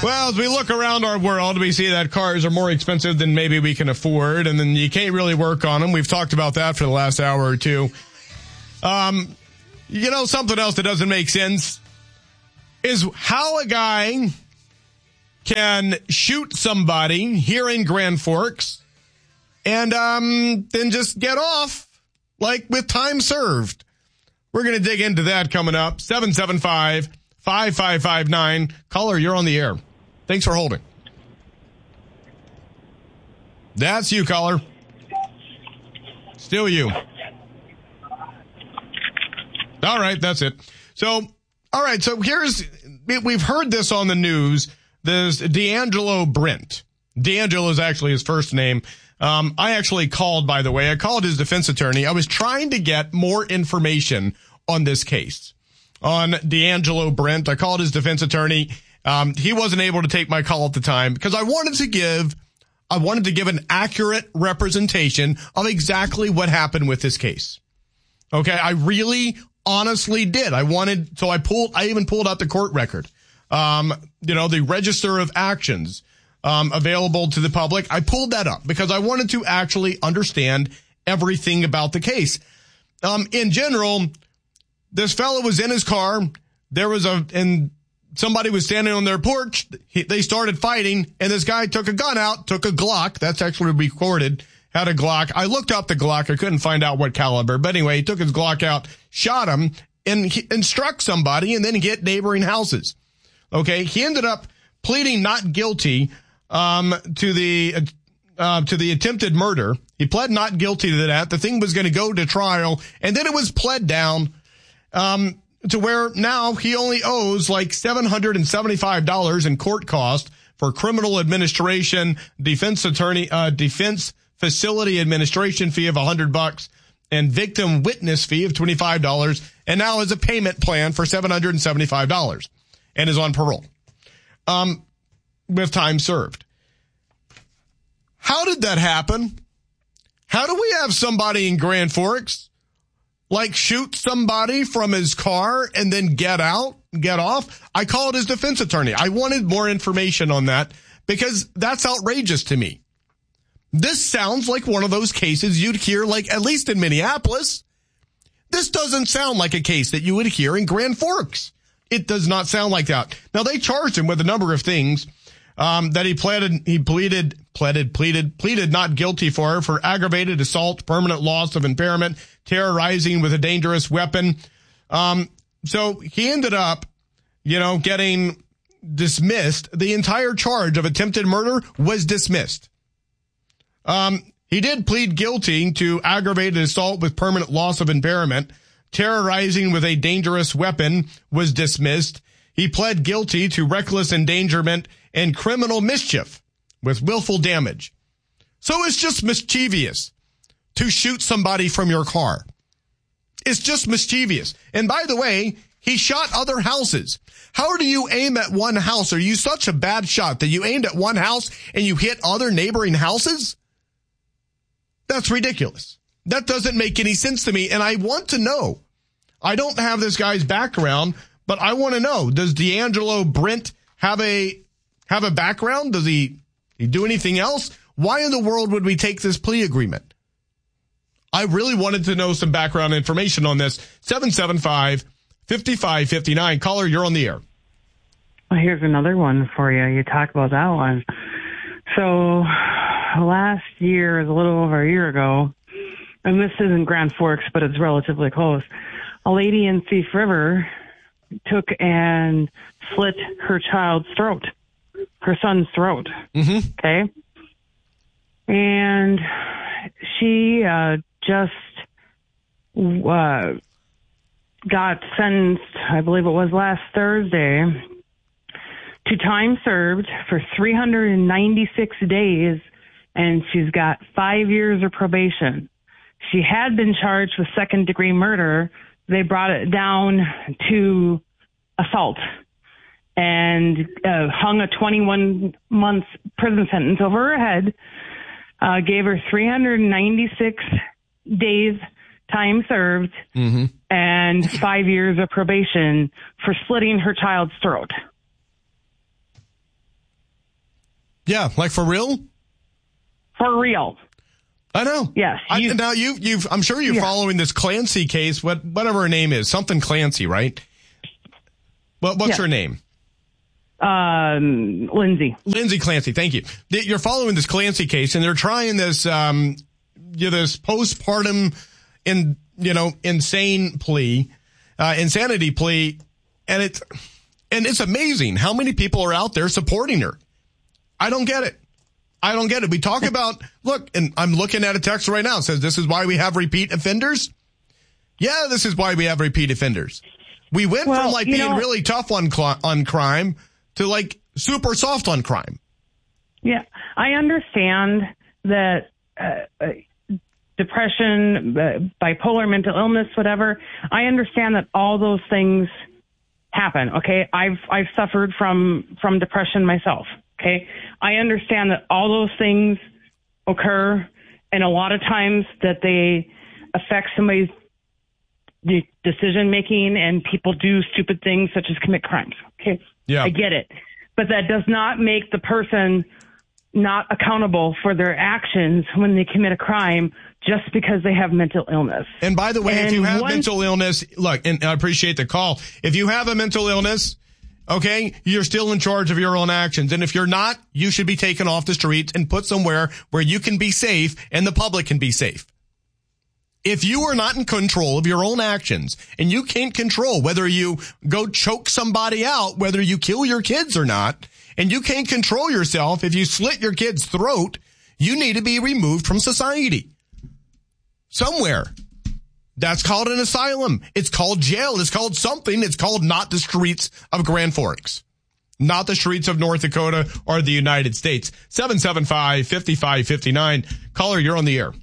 Well, as we look around our world, we see that cars are more expensive than maybe we can afford, and then you can't really work on them. We've talked about that for the last hour or two. Something else that doesn't make sense is how a guy can shoot somebody here in Grand Forks and then just get off, like with time served. We're going to dig into that coming up. 775-5559. Caller, you're on the air. Thanks for holding. That's you, caller. Still you. All right, that's it. So we've heard this on the news. There's D'Angelo Brent. D'Angelo is actually his first name. I actually called, by the way. I called his defense attorney. I was trying to get more information on this case. On D'Angelo Brent, I called his defense attorney. He wasn't able to take my call at the time because I wanted to give an accurate representation of exactly what happened with this case. Okay, I really honestly did. I even pulled out the court record. The register of actions available to the public. I pulled that up because I wanted to actually understand everything about the case. In general, this fellow was in his car. And somebody was standing on their porch. They started fighting, and this guy took a gun out, took a Glock. That's actually recorded. Had a Glock. I looked up the Glock. I couldn't find out what caliber. But anyway, he took his Glock out, shot him, and struck somebody, and then hit neighboring houses. Okay, he ended up pleading not guilty to the attempted murder. He pled not guilty to that. The thing was going to go to trial, and then it was pled down to where now he only owes like $775 in court cost for criminal administration, defense facility administration fee of $100 and victim witness fee of $25, and now has a payment plan for $775 and is on parole with time served. How did that happen? How do we have somebody in Grand Forks shoot somebody from his car and then get off? I called his defense attorney. I wanted more information on that because that's outrageous to me. This sounds like one of those cases you'd hear, at least in Minneapolis. This doesn't sound like a case that you would hear in Grand Forks. It does not sound like that. Now, they charged him with a number of things that he pleaded not guilty for aggravated assault, permanent loss of impairment, terrorizing with a dangerous weapon. So he ended up, getting dismissed. The entire charge of attempted murder was dismissed. He did plead guilty to aggravated assault with permanent loss of impairment. Terrorizing with a dangerous weapon was dismissed. He pled guilty to reckless endangerment and criminal mischief with willful damage. So it's just mischievous to shoot somebody from your car. It's just mischievous. And by the way, he shot other houses. How do you aim at one house? Are you such a bad shot that you aimed at one house and you hit other neighboring houses? That's ridiculous. That doesn't make any sense to me. And I want to know. I don't have this guy's background, but I want to know, does D'Angelo Brent have a background? Does he do anything else? Why in the world would we take this plea agreement? I really wanted to know some background information on this. 775-5559. Caller, you're on the air. Well, here's another one for you. You talk about that one. So last year, a little over a year ago, and this isn't Grand Forks, but it's relatively close, a lady in Thief River took and slit her child's throat, her son's throat. Mm-hmm. Okay? And she just got sentenced, I believe it was last Thursday, to time served for 396 days, and she's got 5 years of probation. She had been charged with second-degree murder. They brought it down to assault and hung a 21-month prison sentence over her head, gave her 396 days time served, mm-hmm. and 5 years of probation for slitting her child's throat. Yeah, like for real? For real. I know. Yes. Now I'm sure you're following this Clancy case, whatever her name is, something Clancy, right? What's her name? Lindsay. Lindsay Clancy. Thank you. You're following this Clancy case, and they're trying this, this postpartum, insanity plea, and it's amazing how many people are out there supporting her. I don't get it. We talk about, look, and I'm looking at a text right now. It says, this is why we have repeat offenders. Yeah, this is why we have repeat offenders. We went from being really tough on crime to like super soft on crime. Yeah, I understand that depression, bipolar, mental illness, whatever. I understand that all those things happen. Okay, I've suffered from depression myself. Okay, I understand that all those things occur, and a lot of times that they affect somebody's decision making, and people do stupid things such as commit crimes. Okay, yeah, I get it, but that does not make the person not accountable for their actions when they commit a crime just because they have mental illness. And by the way, if you have mental illness, look, and I appreciate the call. If you have a mental illness, okay, you're still in charge of your own actions. And if you're not, you should be taken off the streets and put somewhere where you can be safe and the public can be safe. If you are not in control of your own actions and you can't control whether you go choke somebody out, whether you kill your kids or not, and you can't control yourself if you slit your kid's throat, you need to be removed from society. Somewhere. That's called an asylum. It's called jail. It's called something. It's called not the streets of Grand Forks. Not the streets of North Dakota or the United States. 775-5559. Caller, you're on the air.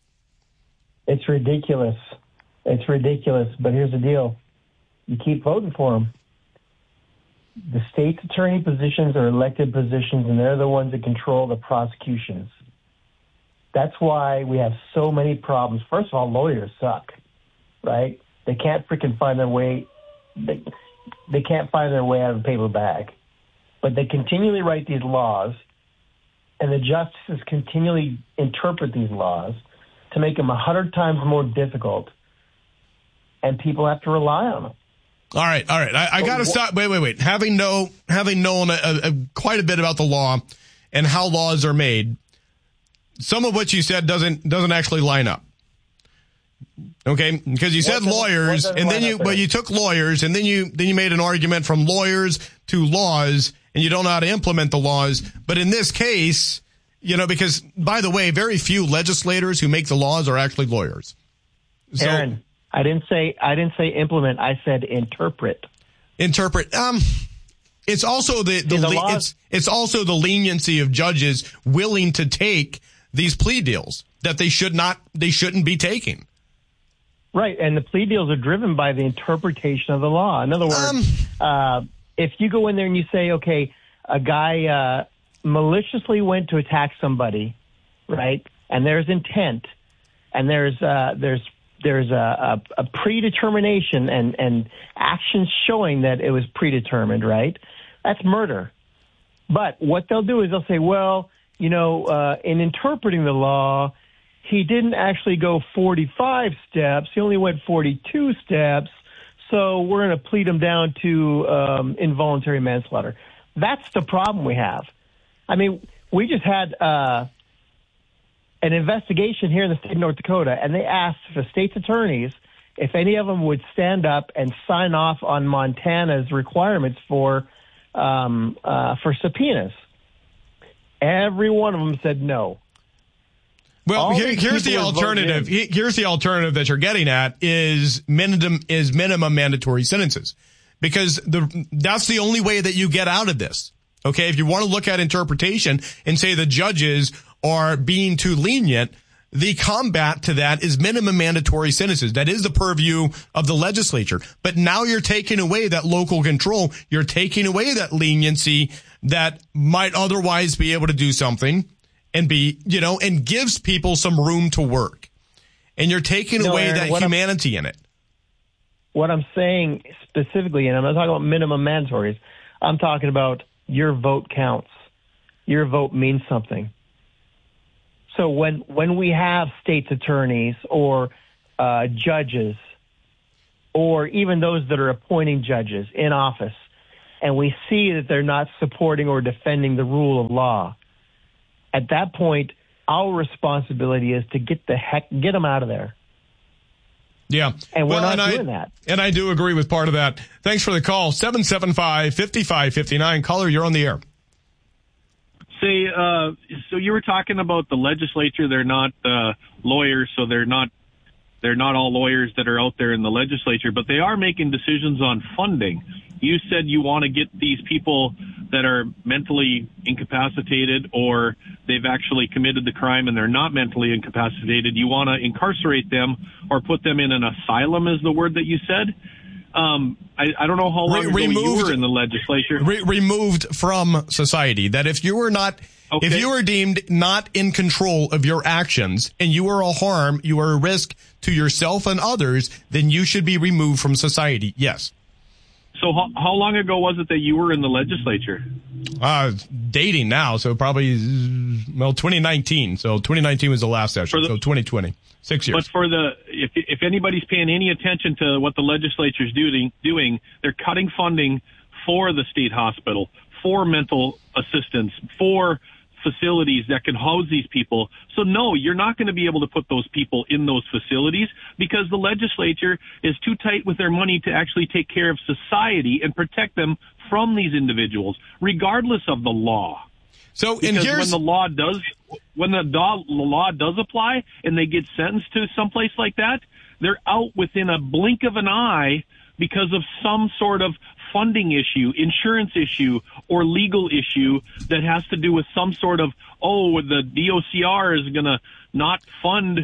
It's ridiculous. It's ridiculous. But here's the deal. You keep voting for them. The state's attorney positions are elected positions, and they're the ones that control the prosecutions. That's why we have so many problems. First of all, lawyers suck, right? They can't freaking find their way. They can't find their way out of a paper bag. But they continually write these laws, and the justices continually interpret these laws to make them 100 times more difficult, and people have to rely on them. All right. I got to stop. Wait. Having known quite a bit about the law and how laws are made, some of what you said doesn't actually line up. Okay, because you said lawyers, and then you took lawyers, and then you made an argument from lawyers to laws, and you don't know how to implement the laws. But in this case, because by the way, very few legislators who make the laws are actually lawyers. So, Aaron, I didn't say implement. I said interpret. Interpret. It's also it's also the leniency of judges willing to take these plea deals that they shouldn't be taking. Right, and the plea deals are driven by the interpretation of the law. In other words, if you go in there and you say, okay, a guy maliciously went to attack somebody, right, and there's intent, and there's a predetermination and actions showing that it was predetermined, right? That's murder. But what they'll do is they'll say, well, in interpreting the law, he didn't actually go 45 steps. He only went 42 steps. So we're going to plead him down to involuntary manslaughter. That's the problem we have. I mean, we just had an investigation here in the state of North Dakota, and they asked the state's attorneys if any of them would stand up and sign off on Montana's requirements for subpoenas. Every one of them said no. Well, here's the alternative. Here's the alternative that you're getting at is minimum mandatory sentences, because that's the only way that you get out of this. Okay, if you want to look at interpretation and say the judges are being too lenient, the combat to that is minimum mandatory sentences. That is the purview of the legislature. But now you're taking away that local control. You're taking away that leniency that might otherwise be able to do something and and gives people some room to work. And you're taking away that humanity in it. What I'm saying specifically, and I'm not talking about minimum mandatories, I'm talking about your vote counts. your vote means something. So when we have state's attorneys or judges, or even those that are appointing judges in office, and we see that they're not supporting or defending the rule of law, at that point, our responsibility is to get them out of there. Yeah. And we're not doing that. And I do agree with part of that. Thanks for the call. 775-5559. Caller, you're on the air. So you were talking about the legislature. They're not lawyers, so they're not all lawyers that are out there in the legislature, but they are making decisions on funding. You said you want to get these people that are mentally incapacitated, or they've actually committed the crime and they're not mentally incapacitated. You want to incarcerate them or put them in an asylum, is the word that you said. I don't know how long ago you were in the legislature. Removed from society. That if you were not, if you were deemed not in control of your actions and you were a harm, you are a risk to yourself and others, then you should be removed from society. Yes. So how long ago was it that you were in the legislature? Dating now, so probably 2019. So 2019 was the last session. So 2020, 6 years. But for if anybody's paying any attention to what the legislature's doing, they're cutting funding for the state hospital, for mental assistance, for facilities that can house these people. So no, you're not going to be able to put those people in those facilities because the legislature is too tight with their money to actually take care of society and protect them from these individuals, regardless of the law. So, because when the law does apply and they get sentenced to someplace like that, they're out within a blink of an eye because of some sort of funding issue, insurance issue, or legal issue that has to do with some sort of, the DOCR is going to not fund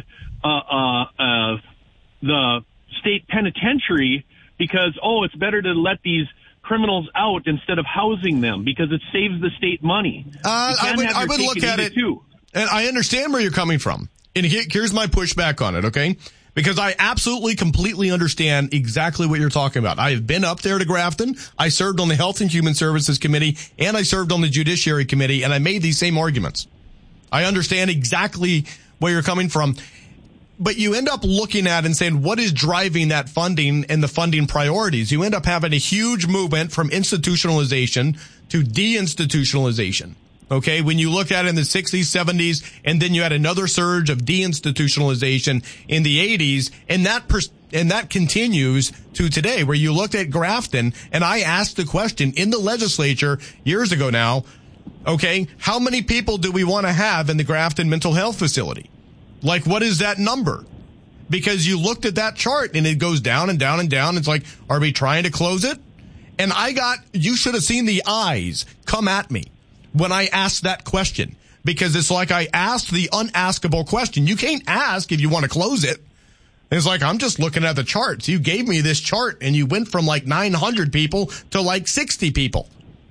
the state penitentiary because, it's better to let these criminals out instead of housing them because it saves the state money. I would look at it too. And I understand where you're coming from. And here's my pushback on it, okay? Because I absolutely, completely understand exactly what you're talking about. I have been up there to Grafton. I served on the Health and Human Services Committee, and I served on the Judiciary Committee, and I made these same arguments. I understand exactly where you're coming from. But you end up looking at and saying, what is driving that funding and the funding priorities? You end up having a huge movement from institutionalization to deinstitutionalization. Okay, when you look at it in the 60s, 70s, and then you had another surge of deinstitutionalization in the 80s, and that continues to today, where you looked at Grafton, and I asked the question in the legislature years ago now, okay, how many people do we want to have in the Grafton mental health facility? Like, what is that number? Because you looked at that chart, and it goes down and down and down. It's like, are we trying to close it? And you should have seen the eyes come at me when I asked that question, because it's like I asked the unaskable question. You can't ask if you want to close it. It's like, I'm just looking at the charts. You gave me this chart and you went from like 900 people to like 60 people.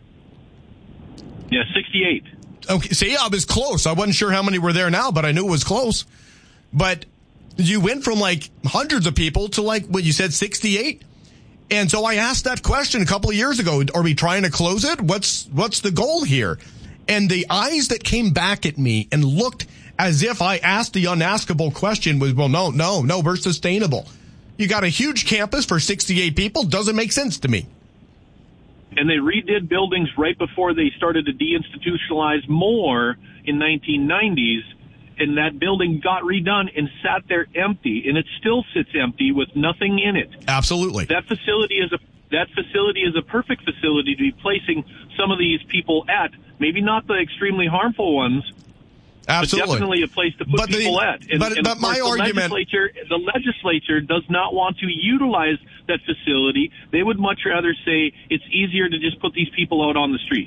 Yeah, 68. Okay, see, I was close. I wasn't sure how many were there now, but I knew it was close. But you went from like hundreds of people to like, what you said, 68? And so I asked that question a couple of years ago. Are we trying to close it? What's the goal here? And the eyes that came back at me and looked as if I asked the unaskable question was, well, no, we're sustainable. You got a huge campus for 68 people. Doesn't make sense to me. And they redid buildings right before they started to deinstitutionalize more in 1990s. And that building got redone and sat there empty, and it still sits empty with nothing in it. Absolutely. That facility is a perfect facility to be placing some of these people at. Maybe not the extremely harmful ones. Absolutely. But definitely a place to put people at. But my argument, the legislature does not want to utilize that facility. They would much rather say it's easier to just put these people out on the street.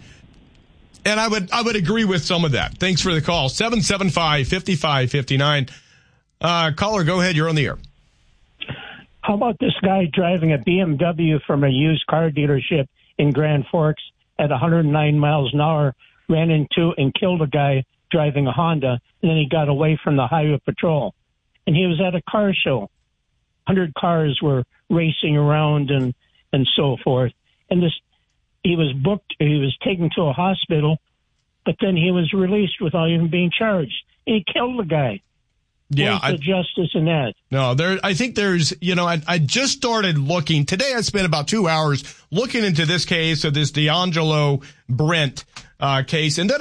And I would agree with some of that. Thanks for the call. 775-5559. Caller, go ahead. You're on the air. How about this guy driving a BMW from a used car dealership in Grand Forks at 109 miles an hour, ran into and killed a guy driving a Honda, and then he got away from the highway patrol. And he was at a car show. 100 cars were racing around and so forth. And he was booked. He was taken to a hospital, but then he was released without even being charged. He killed the guy. Yeah, Where's the justice in that? No, I think there's, I just started looking. Today I spent about 2 hours looking into this case of this DeAngelo Brent case. And then